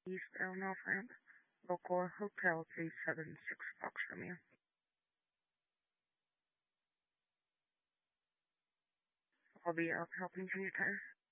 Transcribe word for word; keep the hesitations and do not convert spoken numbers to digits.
East Elm Off Ramp, local Hotel three seven six Fox Romeo. I'll be up helping to your tire.